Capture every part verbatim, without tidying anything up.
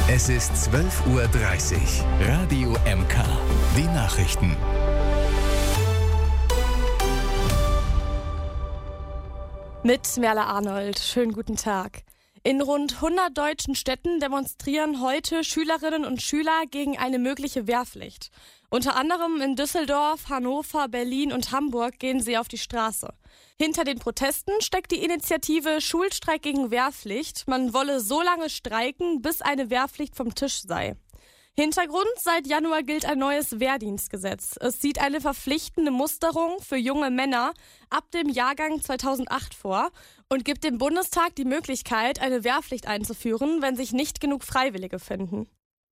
Es ist zwölf Uhr dreißig. Radio M K. Die Nachrichten. Mit Merle Arnold. Schönen guten Tag. In rund hundert deutschen Städten demonstrieren heute Schülerinnen und Schüler gegen eine mögliche Wehrpflicht. Unter anderem in Düsseldorf, Hannover, Berlin und Hamburg gehen sie auf die Straße. Hinter den Protesten steckt die Initiative Schulstreik gegen Wehrpflicht. Man wolle so lange streiken, bis eine Wehrpflicht vom Tisch sei. Hintergrund: seit Januar gilt ein neues Wehrdienstgesetz. Es sieht eine verpflichtende Musterung für junge Männer ab dem Jahrgang zweitausendacht vor und gibt dem Bundestag die Möglichkeit, eine Wehrpflicht einzuführen, wenn sich nicht genug Freiwillige finden.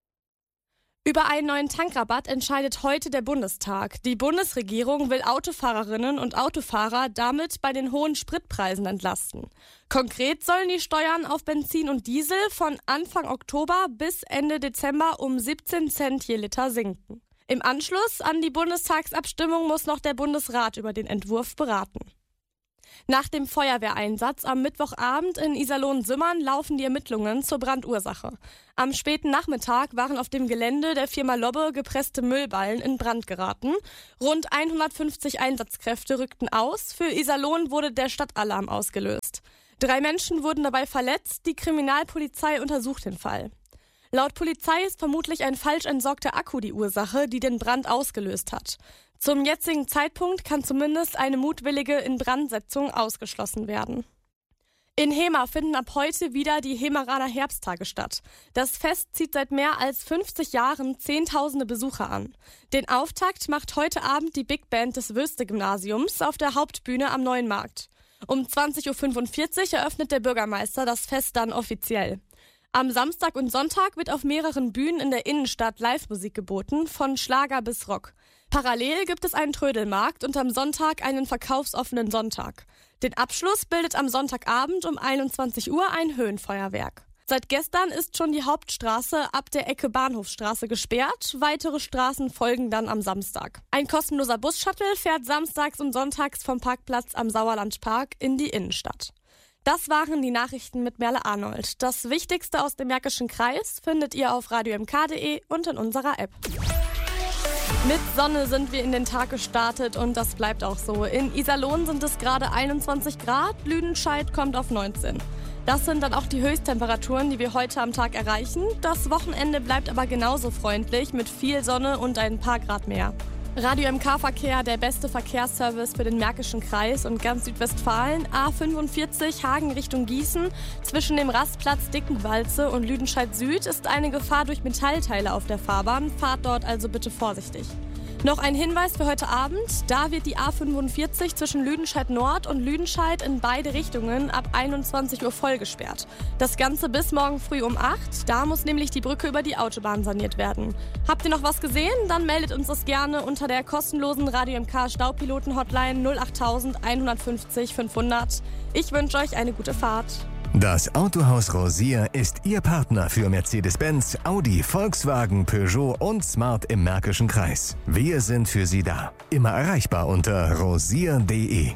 Über einen neuen Tankrabatt entscheidet heute der Bundestag. Die Bundesregierung will Autofahrerinnen und Autofahrer damit bei den hohen Spritpreisen entlasten. Konkret sollen die Steuern auf Benzin und Diesel von Anfang Oktober bis Ende Dezember um siebzehn Cent je Liter sinken. Im Anschluss an die Bundestagsabstimmung muss noch der Bundesrat über den Entwurf beraten. Nach dem Feuerwehreinsatz am Mittwochabend in Iserlohn-Simmern laufen die Ermittlungen zur Brandursache. Am späten Nachmittag waren auf dem Gelände der Firma Lobbe gepresste Müllballen in Brand geraten. Rund hundertfünfzig Einsatzkräfte rückten aus. Für Iserlohn wurde der Stadtalarm ausgelöst. Drei Menschen wurden dabei verletzt. Die Kriminalpolizei untersucht den Fall. Laut Polizei ist vermutlich ein falsch entsorgter Akku die Ursache, die den Brand ausgelöst hat. Zum jetzigen Zeitpunkt kann zumindest eine mutwillige Inbrandsetzung ausgeschlossen werden. In Hema finden ab heute wieder die Hemeraner Herbsttage statt. Das Fest zieht seit mehr als fünfzig Jahren Zehntausende Besucher an. Den Auftakt macht heute Abend die Big Band des Wülste-Gymnasiums auf der Hauptbühne am Neuen Markt. Um zwanzig Uhr fünfundvierzig eröffnet der Bürgermeister das Fest dann offiziell. Am Samstag und Sonntag wird auf mehreren Bühnen in der Innenstadt Live-Musik geboten, von Schlager bis Rock. Parallel gibt es einen Trödelmarkt und am Sonntag einen verkaufsoffenen Sonntag. Den Abschluss bildet am Sonntagabend um einundzwanzig Uhr ein Höhenfeuerwerk. Seit gestern ist schon die Hauptstraße ab der Ecke Bahnhofstraße gesperrt. Weitere Straßen folgen dann am Samstag. Ein kostenloser Bus-Shuttle fährt samstags und sonntags vom Parkplatz am Sauerlandpark in die Innenstadt. Das waren die Nachrichten mit Merle Arnold. Das Wichtigste aus dem Märkischen Kreis findet ihr auf radio m k punkt de und in unserer App. Mit Sonne sind wir in den Tag gestartet und das bleibt auch so. In Iserlohn sind es gerade einundzwanzig Grad, Lüdenscheid kommt auf neunzehn. Das sind dann auch die Höchsttemperaturen, die wir heute am Tag erreichen. Das Wochenende bleibt aber genauso freundlich mit viel Sonne und ein paar Grad mehr. Radio M K-Verkehr, der beste Verkehrsservice für den Märkischen Kreis und ganz Südwestfalen. A fünfundvierzig Hagen Richtung Gießen. Zwischen dem Rastplatz Dickenwalze und Lüdenscheid Süd ist eine Gefahr durch Metallteile auf der Fahrbahn. Fahrt dort also bitte vorsichtig. Noch ein Hinweis für heute Abend. Da wird die A fünfundvierzig zwischen Lüdenscheid Nord und Lüdenscheid in beide Richtungen ab einundzwanzig Uhr voll gesperrt. Das Ganze bis morgen früh um acht. Da muss nämlich die Brücke über die Autobahn saniert werden. Habt ihr noch was gesehen? Dann meldet uns das gerne unter der kostenlosen Radio M K Staupiloten-Hotline null acht eins fünf null fünfhundert. Ich wünsche euch eine gute Fahrt. Das Autohaus Rosier ist Ihr Partner für Mercedes-Benz, Audi, Volkswagen, Peugeot und Smart im Märkischen Kreis. Wir sind für Sie da. Immer erreichbar unter rosier punkt de.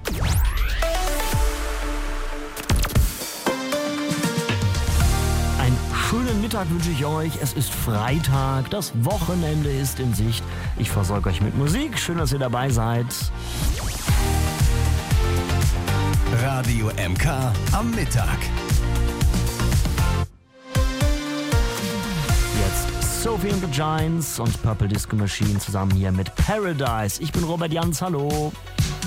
Einen schönen Mittag wünsche ich euch. Es ist Freitag, das Wochenende ist in Sicht. Ich versorge euch mit Musik. Schön, dass ihr dabei seid. Radio M K am Mittag. Jetzt Sophie and the Giants und Purple Disco Machine zusammen hier mit Paradise. Ich bin Robert Jans, hallo.